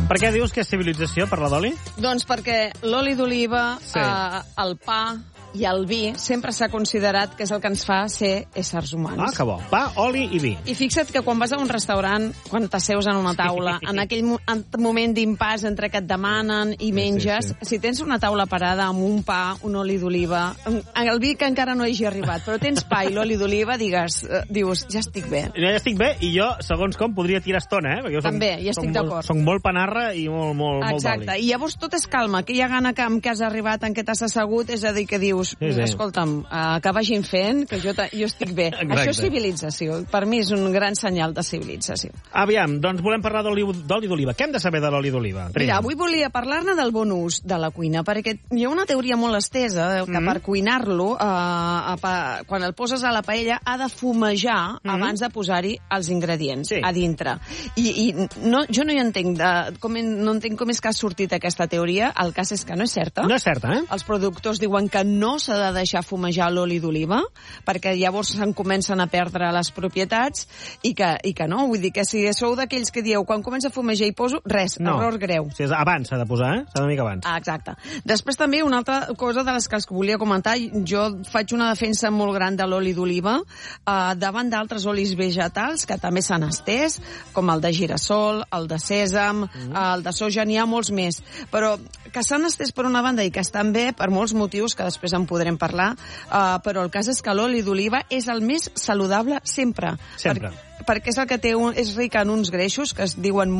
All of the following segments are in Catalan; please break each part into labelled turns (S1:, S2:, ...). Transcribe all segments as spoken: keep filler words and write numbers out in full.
S1: Per què dius que és civilització, parlar d'oli?
S2: Doncs perquè l'oli d'oliva,
S1: Sí.
S2: eh, el pa i el vi sempre s'ha considerat que és el que ens fa ser éssers humans.
S1: Ah, que bo. Pa, oli i vi.
S2: I fixa't que quan vas a un restaurant, quan t'asseus en una taula, en aquell mo en moment d'impàs entre que et demanen i menges,
S1: sí, sí.
S2: si tens una taula parada amb un pa, un oli d'oliva, el vi que encara no hagi arribat, però tens pa i l'oli d'oliva, digues, eh, dius, ja estic bé.
S1: Ja estic bé i jo, segons com, podria tirar estona, eh? Perquè jo
S2: També, hi estic d'acord.
S1: Soc molt panarra i molt, molt, molt
S2: Exacte,
S1: d'oli.
S2: i llavors tot és calma, que hi ha gana que, en què has arribat, en què t'has assegut, és a dir, que dius,
S1: Sí, sí.
S2: escolta'm, uh, que vagin fent, que jo, jo estic bé.
S1: Exacte.
S2: Això és civilització, per mi és un gran senyal de civilització.
S1: Aviam, doncs volem parlar d'oli d'oli d'oliva. Què hem de saber de l'oli d'oliva?
S2: Mira, avui volia parlar-ne del bon ús de la cuina, perquè hi ha una teoria molt estesa que
S1: Mhm.
S2: per cuinar-lo, uh, pa, quan el poses a la paella, ha de fumejar
S1: Mhm.
S2: abans de posar-hi els ingredients
S1: Sí.
S2: a dintre. I, i no, jo no hi entenc, de, com, no entenc com és que ha sortit aquesta teoria. El cas és que no és certa.
S1: No és certa, eh?
S2: Els productors diuen que no s'ha de deixar fumejar l'oli d'oliva, perquè llavors se'n comencen a perdre les propietats, i que, i que no. Vull dir que si sou d'aquells que dieu, quan comença a fumejar i poso, res,
S1: No.
S2: error greu.
S1: O sigui, abans s'ha de posar, eh? S'ha una mica abans.
S2: Ah, exacte. Després també una altra cosa de les que els volia comentar, jo faig una defensa molt gran de l'oli d'oliva eh, davant d'altres olis vegetals que també s'han estès, com el de girassol, el de sèsam, mm. el de soja, n'hi ha molts més, però que s'han estès per una banda i que estan bé per molts motius que després en podrem parlar, eh, però el cas és que l'oli d'oliva és el més saludable sempre.
S1: Sempre.
S2: Per, perquè és el que té un, és ric en uns greixos que es diuen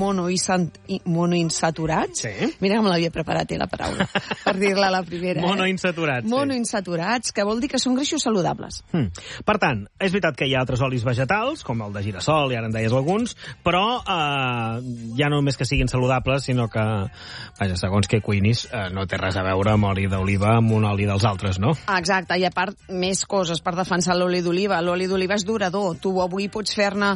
S2: monoinsaturats.
S1: Sí.
S2: Mira que me l'havia preparat, eh, la paraula, per dir-la a la primera.
S1: Monoinsaturats,
S2: Eh?
S1: sí.
S2: Monoinsaturats, que vol dir que són greixos saludables.
S1: Hmm. Per tant, és veritat que hi ha altres olis vegetals, com el de girassol, i ara en deies alguns, però eh, ja no només que siguin saludables, sinó que, vaja, segons que cuinis, eh, no té res a veure amb oli d'oliva amb un oli dels altres, no?
S2: Exacte, i a part, més coses per defensar l'oli d'oliva. L'oli d'oliva és durador. Tu avui pots fer-ne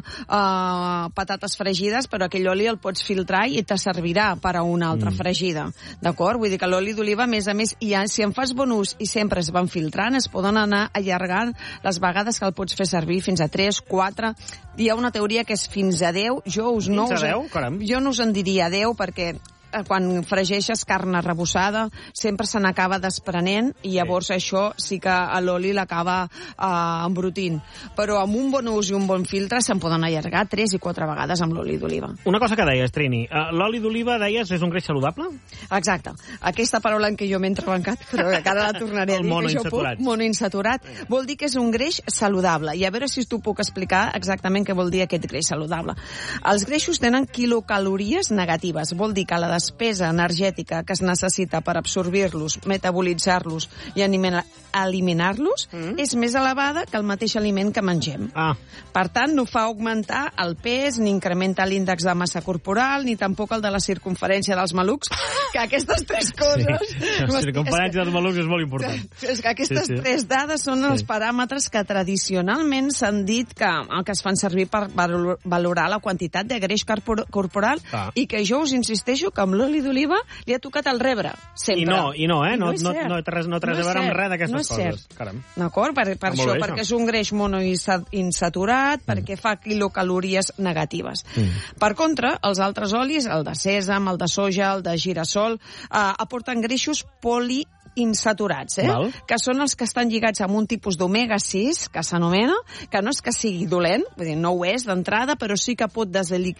S2: uh, patates fregides, però aquell oli el pots filtrar i te servirà per a una altra mm. fregida. D'acord? Vull dir que l'oli d'oliva, a més a més, ja, si en fas bon ús i sempre es van filtrant, es poden anar allargant les vegades que el pots fer servir fins a tres, quatre... Hi ha una teoria que és fins a deu. Jo us no
S1: Fins a
S2: us,
S1: deu? Caram.
S2: Jo no us en diria deu, perquè quan fregeixes carn arrebossada sempre se n'acaba desprenent i llavors sí. això sí que l'oli l'acaba uh, embrutint. Però amb un bon ús i un bon filtre se'n poden allargar tres i quatre vegades amb l'oli d'oliva.
S1: Una cosa que deies, Trini, uh, l'oli d'oliva, deies, és un greix saludable?
S2: Exacte. Aquesta paraula en què jo m'he entrebancat, però que ara la tornaré a dir.
S1: Monoinsaturat.
S2: Monoinsaturat. Vol dir que és un greix saludable. I a veure si t'ho puc explicar exactament què vol dir aquest greix saludable. Els greixos tenen quilocalories negatives. Vol dir que la despesa energètica que es necessita per absorbir-los, metabolitzar-los i eliminar-los mm. és més elevada que el mateix aliment que mengem.
S1: Ah.
S2: Per tant, no fa augmentar el pes, ni incrementa l'índex de massa corporal, ni tampoc el de la circunferència dels malucs, que aquestes tres coses...
S1: Sí. La circunferència dels malucs és molt important.
S2: És que aquestes
S1: sí, sí.
S2: tres dades són sí. els paràmetres que tradicionalment s'han dit que, que es fan servir per valorar la quantitat de greix corporal
S1: ah.
S2: i que jo us insisteixo que amb l'oli d'oliva li ha tocat el rebre, sempre.
S1: I no, i no, eh?
S2: I
S1: no,
S2: no,
S1: no, no, no té res, no té res no a veure amb res d'aquestes
S2: no
S1: coses. Caram.
S2: D'acord? Per, per
S1: Ah,
S2: això,
S1: bé,
S2: perquè
S1: això.
S2: és un greix monoinsaturat, mm. perquè fa quilocalories negatives. Mm. Per contra, els altres olis, el de sèsam, el de soja, el de girassol, eh, aporten greixos poli insaturats, eh?
S1: Val.
S2: Que són els que estan lligats amb un tipus d'omega sis, que s'anomena, que no és que sigui dolent, vull dir, no ho és d'entrada, però sí que pot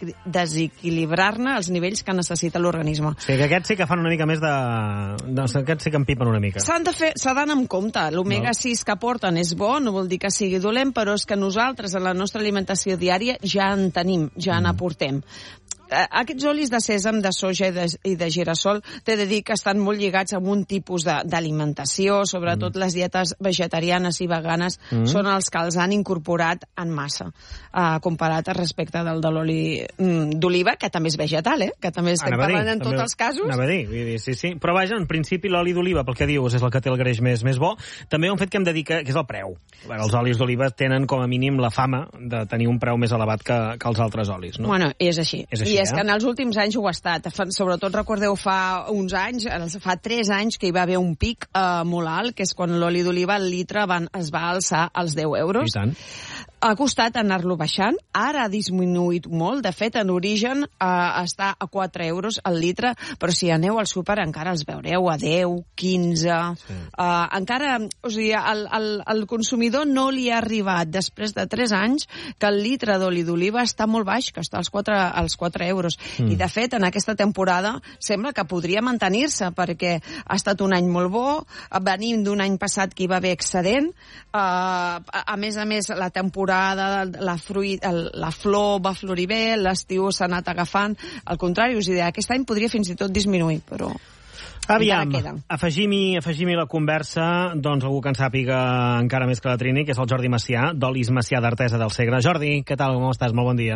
S2: desequilibrar-ne els nivells que necessita l'organisme.
S1: O sigui, que aquests sí que fan una mica més de... de... Aquests sí que empipen una mica.
S2: S'han de fer, s'ha d'anar amb compte. L'omega sis que porten és bo, no vol dir que sigui dolent, però és que nosaltres, en la nostra alimentació diària, ja en tenim, ja en aportem. Aquests olis de sèsam, de soja i de, i de girassol t'he de dir que estan molt lligats amb un tipus d'alimentació, sobretot mm. les dietes vegetarianes i veganes mm. són els que els han incorporat en massa, uh, comparat respecte del de l'oli mm, d'oliva, que també és vegetal, eh? Que també estem
S1: Anava
S2: parlant
S1: dir,
S2: en
S1: també,
S2: tots els casos.
S1: Anava a dir, vull dir, sí, sí. Però vaja, en principi l'oli d'oliva, pel que dius, és el que té el greix més, més bo. També un fet que hem de dir que, que és el preu. Els olis d'oliva tenen com a mínim la fama de tenir un preu més elevat que, que els altres olis, no?
S2: Bueno, és així.
S1: És així,
S2: I és
S1: eh?
S2: que en els últims anys ho ha estat. Sobretot recordeu fa uns anys, fa tres anys que hi va haver un pic eh, molt alt, que és quan l'oli d'oliva al litre van, es va alçar als deu euros.
S1: I tant.
S2: ha costat anar-lo baixant, ara ha disminuït molt, de fet, en origen eh, està a quatre euros al litre, però si aneu al súper encara els veureu a deu, quinze... Sí. Eh, encara, o sigui, el, el, el consumidor no li ha arribat, després de tres anys, que el litre d'oli d'oliva està molt baix, que està als quatre, als quatre euros. Mm. I, de fet, en aquesta temporada sembla que podria mantenir-se, perquè ha estat un any molt bo, venim d'un any passat que hi va haver excedent, eh, a, a més a més, la temporada, la, fruit, el, la flor va florir bé, l'estiu s'ha anat agafant, al contrari, us diré, aquest any podria fins i tot disminuir, però...
S1: Aviam, afegim-hi afegim la conversa, doncs algú que en sàpiga encara més que la Trini, que és el Jordi Macià, d'Olis Macià d'Artesa del Segre. Jordi, què tal, com estàs? Molt bon dia.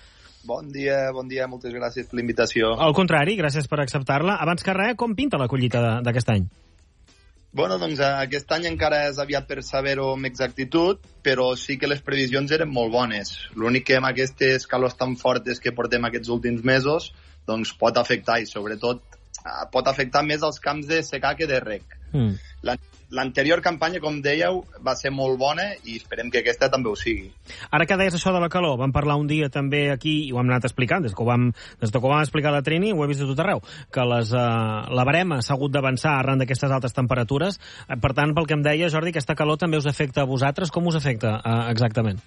S3: Bon dia, bon dia, moltes gràcies per l'invitació.
S1: Al contrari, gràcies per acceptar-la. Abans que res, com pinta la collita d'aquest any?
S3: Bueno, doncs aquest any encara és aviat per saber-ho amb exactitud, però sí que les previsions eren molt bones. L'únic que amb aquestes calors tan fortes que portem aquests últims mesos, doncs pot afectar, i sobretot pot afectar més els camps de secà que de rec. Mm. L'anterior campanya, com dèieu, va ser molt bona i esperem que aquesta també ho sigui.
S1: Ara que deies això de la calor, vam parlar un dia també aquí, i ho hem anat explicant, des que ho vam, des que ho vam explicar a la Trini, ho he vist de tot arreu, que les, uh, la barema s'ha hagut d'avançar arran d'aquestes altes temperatures. Per tant, pel que em deia, Jordi, aquesta calor també us afecta a vosaltres. Com us afecta uh, exactament?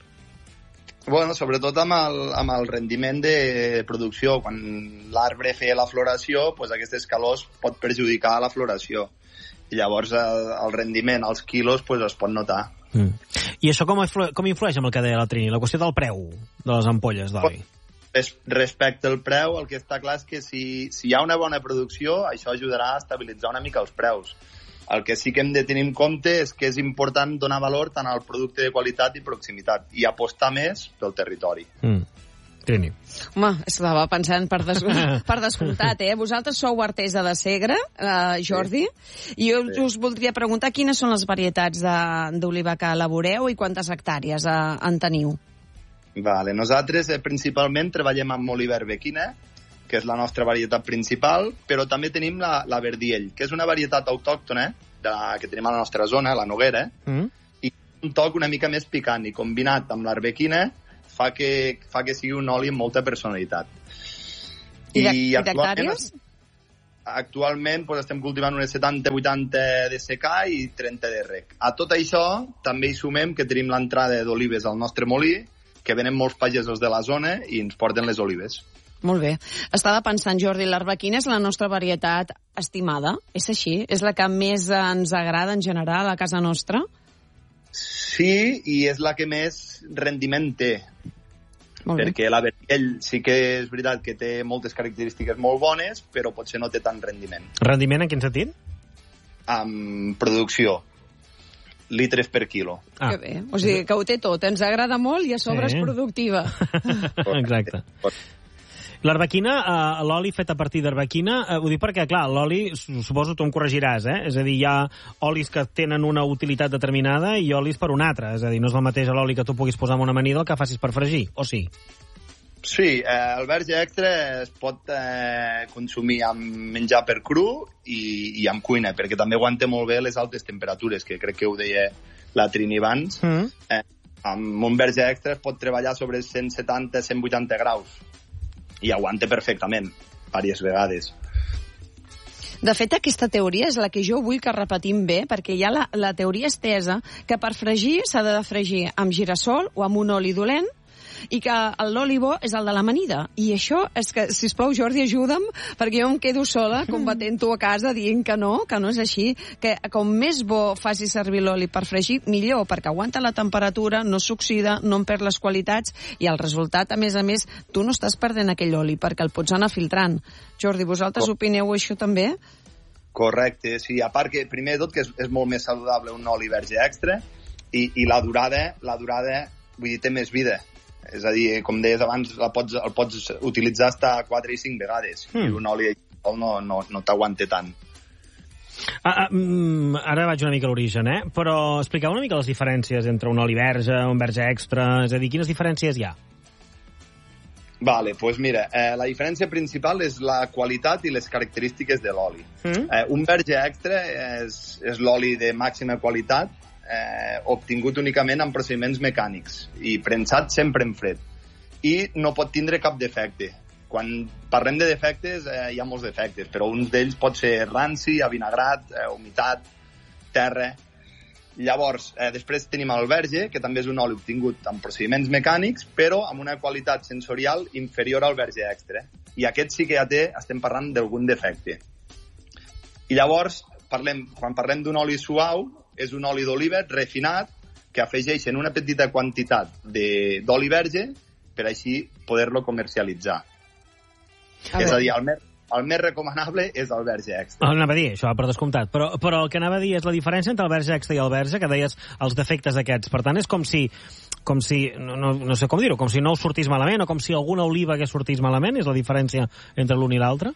S3: Bueno, sobretot amb el, amb el rendiment de producció. Quan l'arbre feia la floració, doncs aquestes calors pot perjudicar la floració. I llavors el, el rendiment, els quilos, doncs es pot notar.
S1: Mm. I això com, com influeix amb el que deia la Trini? La qüestió del preu de les ampolles d'oli?
S3: Respecte al preu, el que està clar és que si, si hi ha una bona producció, això ajudarà a estabilitzar una mica els preus. El que sí que hem de tenir en compte és que és important donar valor tant al producte de qualitat i proximitat i apostar més pel territori.
S1: Mm. Trini.
S2: Home, estava pensant per, des... per descomptat, eh? Vosaltres sou Artesa de Segre, eh, Jordi, sí. I jo sí. us voldria preguntar quines són les varietats d'oliva que elaboreu i quantes hectàrees eh, en teniu.
S3: Vale. Nosaltres eh, principalment treballem amb oliva arbequina, que és la nostra varietat principal, però també tenim la, la verdiell, que és una varietat autòctona de, que tenim a la nostra zona, la Noguera, mm. i un toc una mica més picant, i combinat amb l'arbequina fa que, fa que sigui un oli amb molta personalitat.
S2: I, I d'hectàrees?
S3: Actualment doncs, estem cultivant unes setanta vuitanta de secà i trenta de rec. A tot això també hi sumem que tenim l'entrada d'olives al nostre molí, que venen molts pagesos de la zona i ens porten les olives.
S2: Molt bé. Estava pensant, Jordi, l'arbequina és la nostra varietat estimada? És així? És la que més ens agrada en general a casa nostra?
S3: Sí, i és la que més rendiment té. Molt perquè bé. La verdiell sí que és veritat que té moltes característiques molt bones, però potser no té tant rendiment.
S1: Rendiment en quin sentit?
S3: Amb producció. Litres per quilo.
S2: Ah. Que bé. O sigui, que ho té tot. Ens agrada molt i a sobre sí. És productiva.
S1: Exacte. L'arbequina, eh, l'oli fet a partir d'arbequina, eh, ho dic perquè, clar, l'oli, suposo tu em corregiràs, eh? És a dir, hi ha olis que tenen una utilitat determinada i olis per una altra. És a dir, no és el mateix l'oli que tu puguis posar en una amanida el que facis per fregir, o sí?
S3: Sí, eh, el verge extra es pot eh, consumir amb menjar per cru i, i amb cuina, perquè també aguanta molt bé les altes temperatures, que crec que ho deia la Trini abans. Mm. Eh, amb un verge extra es pot treballar sobre cent setanta a cent vuitanta graus. I aguanta perfectament, diverses vegades.
S2: De fet, aquesta teoria és la que jo vull que repetim bé, perquè hi ha la, la teoria estesa que per fregir s'ha de fregir amb girassol o amb un oli dolent, i que l'oli bo és el de l'amanida. I això és que, sisplau, Jordi, ajuda'm, perquè jo em quedo sola combatent-ho a casa dient que no, que no és així, que com més bo faci servir l'oli per fregir, millor, perquè aguanta la temperatura, no s'oxida, no en perd les qualitats, i el resultat, a més a més, tu no estàs perdent aquell oli, perquè el pots anar filtrant. Jordi, vosaltres oh. opineu això també?
S3: Correcte, sí. A part que, primer de tot, que és, és molt més saludable un oli verge extra, i, i la durada, la durada, vull dir, té més vida. És a dir, com deies abans, la pots, el pots utilitzar fins a quatre i cinc vegades. Mm. I un oli no, no, no t'aguanta tant.
S1: Ah, ah, mm, ara vaig una mica a l'origen, eh? Però expliqueu una mica les diferències entre un oli verge, un verge extra, és a dir, quines diferències hi ha?
S3: Vale, doncs pues mira, eh, la diferència principal és la qualitat i les característiques de l'oli. Mm. Eh, un verge extra és, és l'oli de màxima qualitat, eh, obtingut únicament en procediments mecànics i premsat sempre en fred. I no pot tindre cap defecte. Quan parlem de defectes, eh, hi ha molts defectes, però un d'ells pot ser ranci, avinagrat, eh, humitat, terra. Llavors, eh, després tenim el verge, que també és un oli obtingut en procediments mecànics, però amb una qualitat sensorial inferior al verge extra. I aquest sí que ja té, estem parlant d'algun defecte. I llavors, parlem, quan parlem d'un oli suau, és un oli d'oliva refinat que afegeixen una petita quantitat d'oli verge per així poder-lo comercialitzar. A és a dir, el més, el més recomanable és el verge extra.
S1: Oh, anava a dir, això per descomptat. Però, però el que anava a dir és la diferència entre el verge extra i el verge, que deies els defectes aquests. Per tant, és com si, com si no, no, no sé com dir-ho, com si no us sortís malament o com si alguna oliva hagués sortís malament? És la diferència entre l'un i l'altre?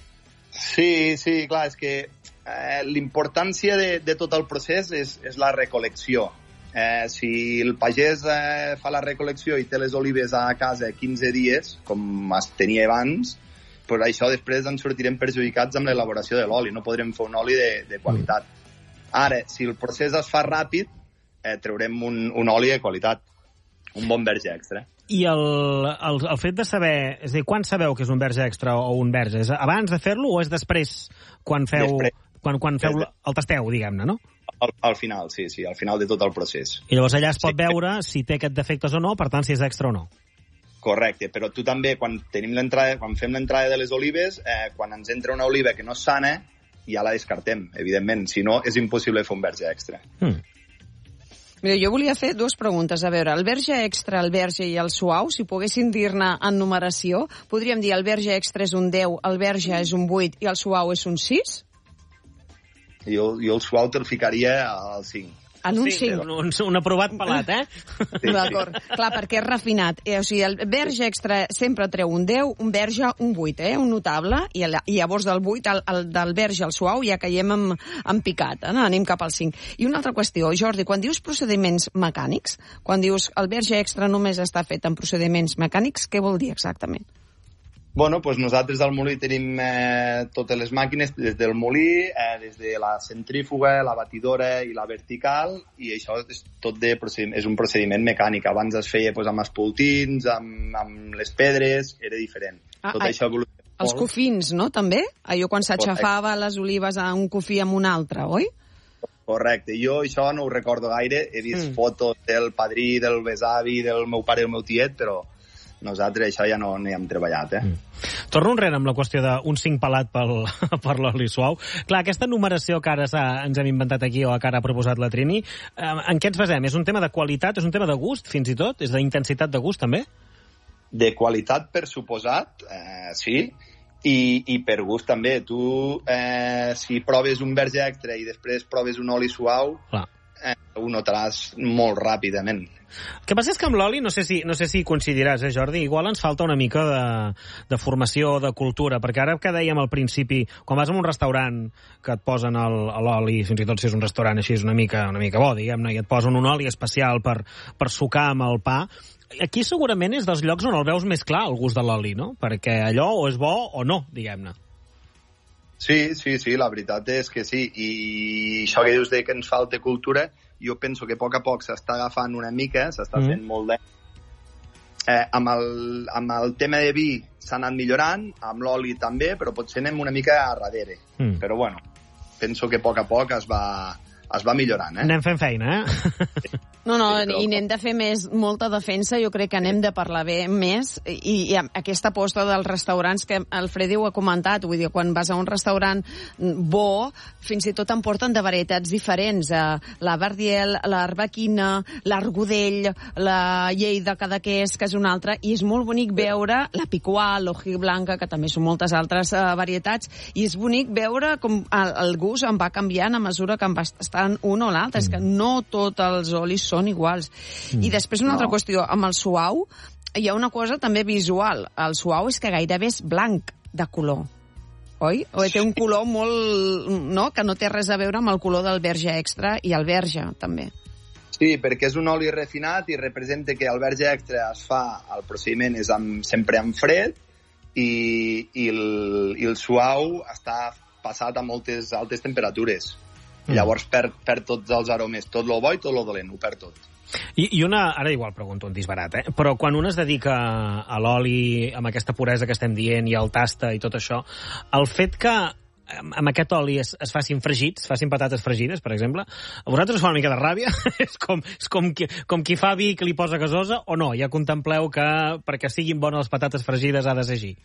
S3: Sí, sí, clar, és que eh, l'importància de, de tot el procés és, és la recol·lecció. Eh, si el pagès eh, fa la recol·lecció i té les olives a casa quinze dies, com es tenia abans, pues això després ens sortirem perjudicats amb l'elaboració de l'oli, no podrem fer un oli de, de qualitat. Ara, si el procés es fa ràpid, eh, traurem un, un oli de qualitat, un bon verge extra.
S1: I el, el, el fet de saber, és a dir, quan sabeu que és un verge extra o un verge? És abans de fer-lo o és després, quan feu, després. quan, quan feu el tasteu, diguem-ne, no?
S3: Al, al final, sí, sí, al final de tot el procés.
S1: I llavors allà es pot sí. veure si té aquest defectes o no, per tant, si és extra o no.
S3: Correcte, però tu també, quan tenim l'entrada, quan fem l'entrada de les olives, eh, quan ens entra una oliva que no és sana, ja la descartem, evidentment. Si no, és impossible fer un verge extra. Hmm.
S2: Mira, jo volia fer dues preguntes. A veure, el verge extra, el verge i el suau, si poguessin dir-ne en numeració, podríem dir el verge extra és un deu, el verge és un vuit i el suau és un sis?
S3: Jo, jo el suau te'l ficaria al cinc.
S2: En un
S1: sí,
S2: cinc.
S1: Un, un aprovat pelat, eh?
S2: Sí, d'acord. Sí. Clar, perquè és refinat. Eh, o sigui, el verge extra sempre treu un deu, un verge un vuit, eh? Un notable, i, el, i llavors del vuit, el, el, del verge al suau, ja caiem en, en picat, eh? Anem cap al cinc. I una altra qüestió, Jordi, quan dius procediments mecànics, quan dius el verge extra només està fet en procediments mecànics, què vol dir exactament?
S3: Bueno, pues nosaltres al molí tenim eh, totes les màquines, des del molí, eh, des de la centrífuga, la batidora i la vertical, i això és tot de és un procediment mecànic. Abans es feia pues, amb espoltins, amb, amb les pedres, era diferent.
S2: Ah,
S3: tot
S2: ai,
S3: això
S2: els cofins, no, també? Allò quan s'aixafava les olives a un cofí amb un altre, oi?
S3: Correcte. Jo això no ho recordo gaire. He vist mm. fotos del padrí, del besavi, del meu pare i el meu tiet, però nosaltres això ja no n'hi hem treballat, eh? Mm.
S1: Torno enrere amb la qüestió d'un cinc pelat pel, per l'oli suau. Clar, aquesta numeració que ara ens hem inventat aquí o que ara ha proposat la Trini, eh, en què ens basem? És un tema de qualitat? És un tema de gust, fins i tot? És d'intensitat de gust, també?
S3: De qualitat, per suposat, eh, sí, i, i per gust també. Tu, eh, si proves un verge extra i després proves un oli suau, eh, ho notaràs molt ràpidament.
S1: El que passa és que amb l'oli, no sé si, no sé si coincidiràs, eh, Jordi, igual ens falta una mica de, de formació, de cultura, perquè ara que dèiem al principi, quan vas a un restaurant que et posen l'oli, fins i tot si és un restaurant així és una mica, una mica bo, diguem-ne, i et posen un oli especial per, per sucar amb el pa, aquí segurament és dels llocs on el veus més clar, el gust de l'oli, no? Perquè allò o és bo o no, diguem-ne.
S3: Sí, sí, sí, la veritat és que sí. I això que dius de que ens falta cultura, jo penso que a poc a poc s'està agafant una mica, s'està mm. fent molt bé. Eh, amb, el, amb el tema de vi s'ha anat millorant, amb l'oli també, però potser anem una mica a darrere. Mm. Però bueno, penso que a poc a poc es va, es va millorant, eh?
S1: Anem fent feina, eh?
S2: No, no, sí, però... i n'hem de fer més, molta defensa, jo crec que anem de parlar bé més, i, i aquesta aposta dels restaurants que el Freddy ho ha comentat, vull dir, quan vas a un restaurant bo, fins i tot em porten de varietats diferents, eh, la verdiel, l'arbequina, l'argudell, la lleida cadaqués, que és una altra, i és molt bonic veure la picuà, l'hojí blanca, que també són moltes altres eh, varietats, i és bonic veure com el, el gust em va canviant a mesura que em va estar un o l'altre, mm. és que no tots els olis són iguals. Mm. I després una altra no. qüestió, amb el suau hi ha una cosa també visual. El suau és que gairebé és blanc de color, oi? O té un color molt... no? Que no té res a veure amb el color del verge extra i el verge, també.
S3: Sí, perquè és un oli refinat i representa que el verge extra es fa, el procediment és amb, sempre en fred i, i, el, i el suau està passat a moltes altes temperatures. Mm. Llavors perd, perd tots els aromes, tot lo bo i tot lo dolent, ho perd tot.
S1: I, I una, ara igual pregunto un disbarat, eh? Però quan un es dedica a l'oli, amb aquesta puresa que estem dient, i al tasta i tot això, el fet que amb aquest oli es, es facin fregits, facin patates fregides, per exemple, a vosaltres us fa una mica de ràbia? és com, és com, qui, com qui fa vi que li posa gasosa, o no? Ja contempleu que perquè siguin bones les patates fregides ha de ser així?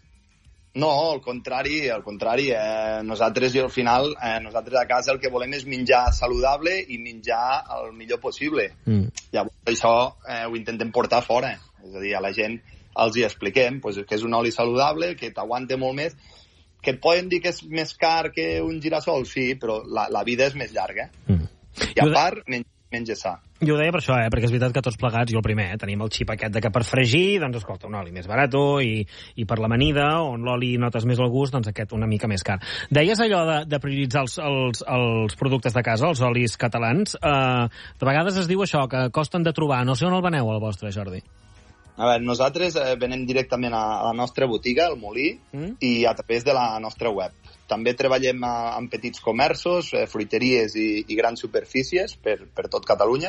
S3: No, al contrari, al contrari. Eh, nosaltres, i al final, eh, nosaltres a casa el que volem és menjar saludable i menjar el millor possible. Mm. Llavors, això eh, ho intentem portar fora. És a dir, a la gent els hi expliquem pues, que és un oli saludable, que t'aguanta molt més, que et poden dir que és més car que un girassol, sí, però la, la vida és més llarga. Mm. I a part, menja, menja sa.
S1: Jo ho deia per això, eh? Perquè és veritat que tots plegats, jo el primer, eh? tenim el xip aquest de que per fregir, doncs escolta, un oli més barat i, i per l'amanida, on l'oli notes més el gust, doncs aquest una mica més car. Deies allò de, de prioritzar els, els, els productes de casa, els olis catalans. Eh, de vegades es diu això, que costen de trobar. No sé on el veneu, el vostre, Jordi.
S3: A veure, nosaltres eh, venem directament a, a la nostra botiga, el Molí, mm? i a través de la nostra web. També treballem a, amb petits comerços, eh, fruiteries i, i grans superfícies per, per tot Catalunya.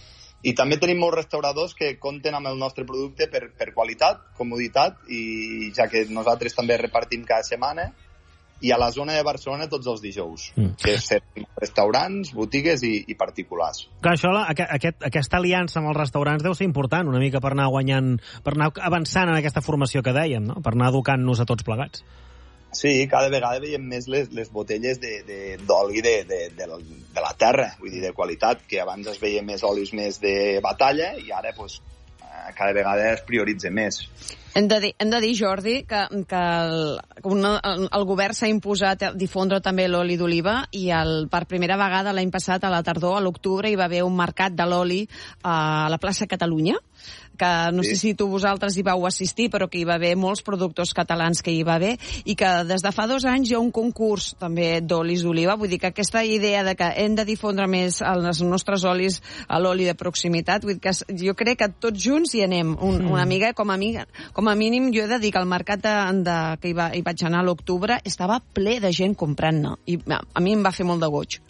S3: I també tenim molts restauradors que compten amb el nostre producte per, per qualitat, comoditat, i ja que nosaltres també repartim cada setmana, i a la zona de Barcelona tots els dijous, mm. que és restaurants, botigues i, i particulars.
S1: Clar, això, la, aquest, aquesta aliança amb els restaurants deu ser important, una mica per anar guanyant, per anar avançant en aquesta formació que dèiem, no? Per anar educant-nos a tots plegats.
S3: Sí, cada vegada veiem més les, les botelles d'oli de, de, de, de, de, de la terra, vull dir, de qualitat, que abans es veia més olis més de batalla i ara pues, cada vegada es prioritza més.
S2: Hem de dir, hem de dir Jordi, que, que el, una, el govern s'ha imposat a difondre també l'oli d'oliva i el, per primera vegada l'any passat, a la tardor, a l'octubre, hi va haver un mercat de l'oli a la plaça Catalunya, que no sí. sé si tu vosaltres hi vau assistir, però que hi va haver molts productors catalans que hi va haver, i que des de fa dos anys hi ha un concurs també d'olis d'oliva, vull dir que aquesta idea de que hem de difondre més els nostres olis a l'oli de proximitat, vull dir que jo crec que tots junts hi anem, un, una amiga, com a amiga, com a mínim jo he de dir que el mercat de, de, que hi, va, hi vaig anar a l'octubre estava ple de gent comprant-ne, i a mi em va fer molt de goig.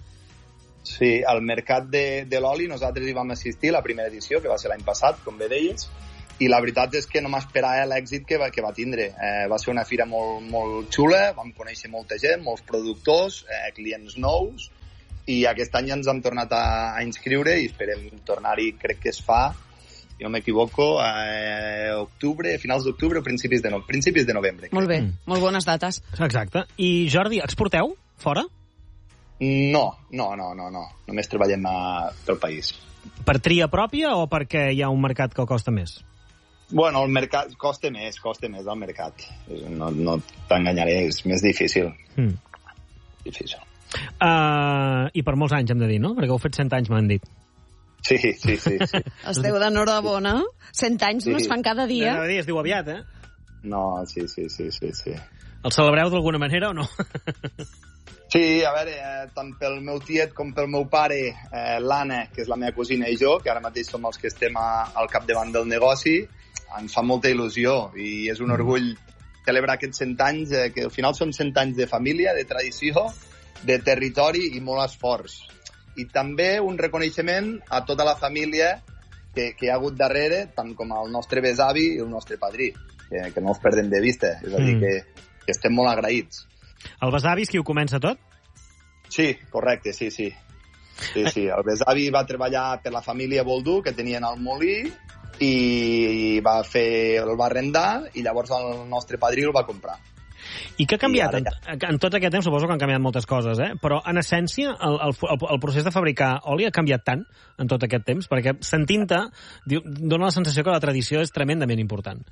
S3: Sí, al mercat de, de l'oli nosaltres hi vam assistir la primera edició, que va ser l'any passat, com bé deies, i la veritat és que no m'esperava l'èxit que va, que va tindre. Eh, va ser una fira molt, molt xula, vam conèixer molta gent, molts productors, eh, clients nous, i aquest any ens hem tornat a, a inscriure i esperem tornar-hi, crec que es fa, si no m'equivoco, a octubre, finals d'octubre o principis de, no, principis de novembre.
S2: Molt bé, mm. molt bones dates.
S1: Exacte. I Jordi, exporteu fora?
S3: No, no, no, no, no. Només treballem a, pel país.
S1: Per tria pròpia o perquè hi ha un mercat que costa més?
S3: Bueno, el mercat costa més, costa més el mercat. No, no t'enganyaré, és més difícil. Mm. Difícil.
S1: Uh, I per molts anys, hem de dir, no? Perquè heu fet cent anys, m'han dit.
S3: Sí, sí, sí. sí.
S2: Esteu d'enhorabona. Cent anys sí. no es fan cada dia.
S1: Cada dia es diu aviat, eh?
S3: No, sí, sí, sí, sí, sí.
S1: El celebreu d'alguna manera o no?
S3: Sí, a veure, eh, tant pel meu tiet com pel meu pare, eh, l'Anna, que és la meva cosina, i jo, que ara mateix som els que estem a, al capdavant del negoci, ens fa molta il·lusió i és un orgull celebrar aquests cent anys, eh, que al final són cent anys de família, de tradició, de territori i molt esforç. I també un reconeixement a tota la família que, que hi ha hagut darrere, tant com el nostre besavi i el nostre padrí, que, que no els perdem de vista, és a dir, mm. que, que estem molt agraïts.
S1: El besavi és qui ho comença tot?
S3: Sí, correcte, sí, sí. Sí, sí. El besavi va treballar per la família Boldú, que tenien el molí, i va fer, el va arrendar, i llavors el nostre padrí el va comprar.
S1: I què ha canviat? En, en tot aquest temps suposo que han canviat moltes coses, eh? Però en essència el, el, el procés de fabricar oli ha canviat tant en tot aquest temps, perquè sentint-te dona la sensació que la tradició és tremendament important.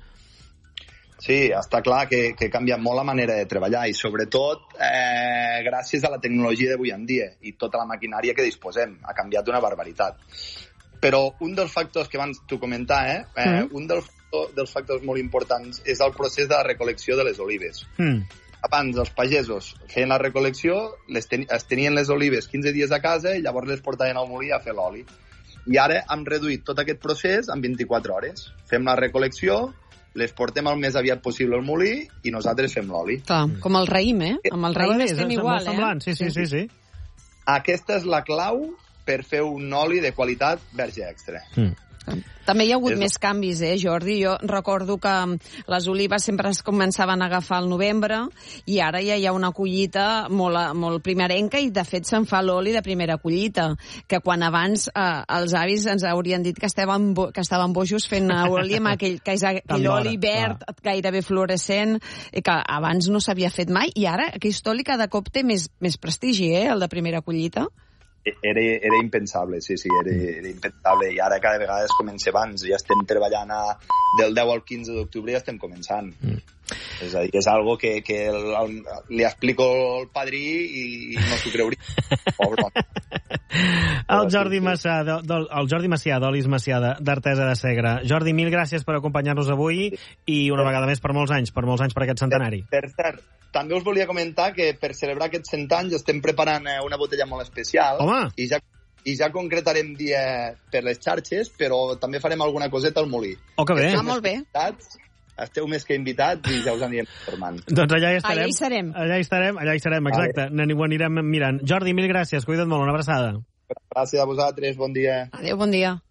S3: Sí, està clar que, que canvia molt la manera de treballar i sobretot eh, gràcies a la tecnologia d'avui en dia i tota la maquinària que disposem. Ha canviat una barbaritat. Però un dels factors que abans tu comentar, eh, eh, mm. un dels, dels factors molt importants és el procés de la recolecció de les olives. Mm. Abans els pagesos feien la recolecció, les ten, es tenien les olives quinze dies a casa i llavors les portaven al molí a fer l'oli. I ara hem reduït tot aquest procés en vint-i-quatre hores. Fem la recolecció, les portem el més aviat possible al molí i nosaltres fem l'oli.
S2: Clar, com el raïm, eh? Amb el raïm estem igual, eh?
S1: Sí, sí, sí, sí.
S3: Aquesta és la clau per fer un oli de qualitat verge extra.
S1: Mm.
S2: També hi ha hagut
S3: És...
S2: més canvis, eh, Jordi? Jo recordo que les olives sempre es començaven a agafar al novembre i ara ja hi ha una collita molt, molt primerenca i, de fet, se'n fa l'oli de primera collita, que quan abans eh, els avis ens haurien dit que estaven, bo, que estaven bojos fent oli amb aquell, que és aquell oli verd, clar, gairebé fluorescent, i que abans no s'havia fet mai, i ara aquest oli cada cop té més, més prestigi, eh, el de primera collita.
S3: Era, era impensable, sí, sí, era, era impensable. I ara cada vegada es comença abans. Ja estem treballant a, del deu al quinze d'octubre, ja estem començant. Mm. És a dir, és algo que, que el, el, li explico al padrí i, i no s'ho creuria. Pobre home.
S1: El Jordi Macià, de, de, el Jordi Macià, d'Olis Macià, d'Artesa de Segre. Jordi, mil gràcies per acompanyar-nos avui i una vegada més per molts anys, per molts anys per aquest centenari.
S3: Per, per cert, també us volia comentar que per celebrar aquests cent anys estem preparant una botella molt especial.
S1: Home!
S3: I ja, i ja concretarem dia per les xarxes, però també farem alguna coseta al molí.
S1: Oh, que bé!
S2: Ah, molt bé.
S3: Esteu més que invitats i ja us anirem informant.
S1: Doncs allà hi estarem.
S2: Allà hi serem.
S1: Allà hi estarem, allà hi estarem, exacte. Vale. Ho anirem mirant. Jordi, mil gràcies, cuida't molt, una abraçada.
S3: Gràcies a vosaltres, bon dia.
S2: Adéu, bon dia.